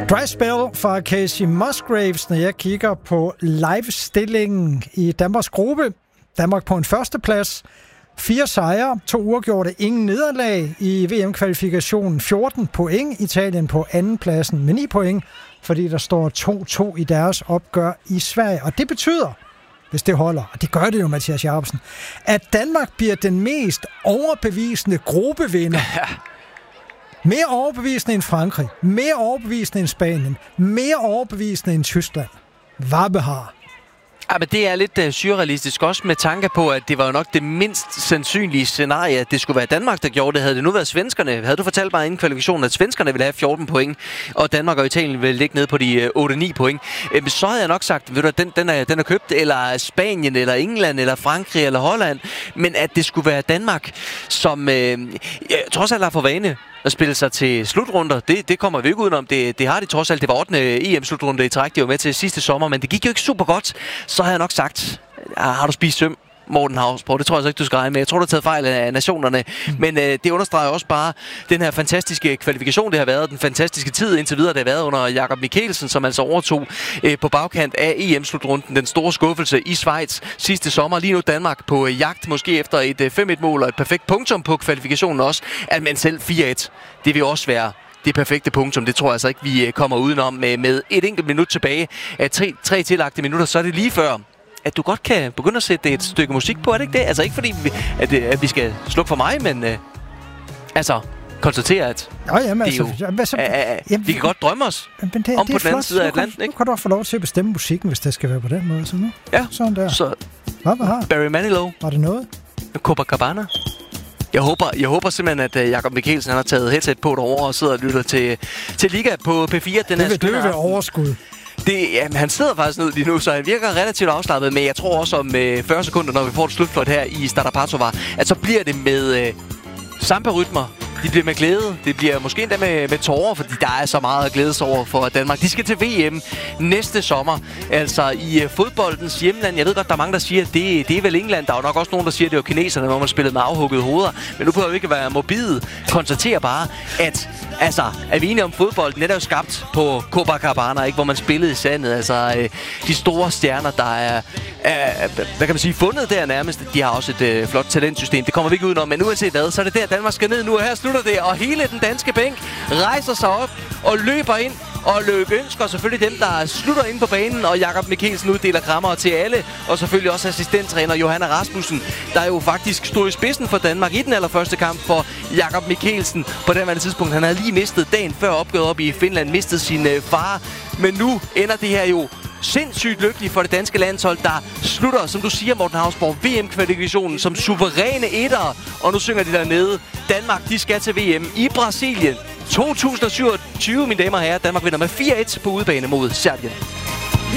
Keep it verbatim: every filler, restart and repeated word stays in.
Dry Spell fra Casey Musgraves, når jeg kigger på live-stillingen i Danmarks gruppe. Danmark på en førsteplads. Fire sejre, to uafgjorte, ingen nederlag i V M-kvalifikationen. fjorten point, Italien på andenpladsen med ni point, fordi der står to to i deres opgør i Sverige. Og det betyder, hvis det holder, og det gør det jo, Mathias Jacobsen, at Danmark bliver den mest overbevisende gruppevinder. Mere overbevisende end Frankrig, mere overbevisende end Spanien, mere overbevisende end Tyskland. Hvad har? Ja, men det er lidt uh, surrealistisk, også med tanke på, at det var jo nok det mindst sandsynlige scenarie, at det skulle være Danmark, der gjorde det. Havde det nu været svenskerne, havde du fortalt mig inden kvalifikationen, at svenskerne ville have fjorten point, og Danmark og Italien ville ligge ned på de uh, otte ni point, øh, så havde jeg nok sagt, ved du, den, den, er, den er købt, eller Spanien, eller England, eller Frankrig, eller Holland, men at det skulle være Danmark, som øh, ja, trods alt har for vane at spille sig til slutrunder, det, det kommer vi ikke udenom. Det, det har de trods alt. Det var ottende E M-slutrunde i træk, de var med til sidste sommer, men det gik jo ikke super godt. Så havde jeg nok sagt, har du spist søm, Morten Hausborg? Det tror jeg så ikke, du skal regne med. Jeg tror, du har taget fejl af nationerne. Mm. Men øh, det understreger også bare den her fantastiske kvalifikation, det har været. Den fantastiske tid indtil videre, det har været under Jakob Mikkelsen, som altså overtog øh, på bagkant af E M-slutrunden. Den store skuffelse i Schweiz sidste sommer. Lige nu Danmark på øh, jagt, måske efter et øh, fem et mål og et perfekt punktum på kvalifikationen også. At man selv fire et, det vil også være det perfekte punktum. Det tror jeg altså ikke, vi kommer udenom med, med et enkelt minut tilbage. Af tre, tre tillagte minutter, så er det lige før, at du godt kan begynde at sætte et stykke musik på, er det ikke det? Altså ikke fordi, vi, at, det, at vi skal slukke for mig, men øh, altså konstatere, at Nå, jamen, det er altså, jo, jamen, så, øh, jamen, vi kan godt drømme os men det, om det på den anden side af Atlanten, ikke? Nu kan du få lov til at bestemme musikken, hvis det skal være på den måde. Så nu. Ja, sådan der. Så hvad, hvad har? Barry Manilow. Var det noget? Copacabana. Jeg håber, jeg håber simpelthen, at uh, Jakob Mikkelsen han har taget headset på derovre og sidder og lytter til, til Liga på P fire. Den det vil, det vil være overskud. Det, jamen, han sidder faktisk ned lige nu, så han virker relativt afslappet, men jeg tror også om øh, fyrre sekunder, når vi får et slutflot her i Stara Patovar, at så bliver det med øh, samba-rytmer. De bliver med glæde. Det bliver måske endda med, med tårer, fordi der er så meget at glæde sig over for Danmark. De skal til V M næste sommer, altså i uh, fodboldens hjemland. Jeg ved godt, der er mange, der siger, at det, det er vel England. Der er jo nok også nogen, der siger, at det var kineserne, hvor man spillede med afhuggede hoveder. Men nu behøver vi ikke være morbide. Konstaterer bare, at altså, er vi enige om fodbolden? Det er jo skabt på Copacabana, ikke, hvor man spillede i sandet. Altså, øh, de store stjerner, der er, er, hvad kan man sige, fundet der nærmest. De har også et øh, flot talentsystem. Det kommer vi ikke udenom, men uanset hvad, så er det der, Danmark skal ned nu. Og her slutter det, og hele den danske bænk rejser sig op og løber ind. Og lykønsker selvfølgelig dem, der slutter inde på banen, og Jakob Mikkelsen uddeler krammer til alle, og selvfølgelig også assistenttræner Johanna Rasmussen, der jo faktisk stod i spidsen for Danmark i den allerførste kamp for Jakob Mikkelsen. På det tidspunkt, han havde lige mistet dagen før opgøret op i Finland, mistet sin øh, far, men nu ender det her jo sindssygt lykkeligt for det danske landshold, der slutter, som du siger, Morten Hausborg, V M-kvalifikationen som suveræne etter, og nu synger de dernede. Danmark, de skal til V M i Brasilien to tusind syvogtyve, mine damer og herrer. Danmark vinder med fire et på udebane mod Serbien.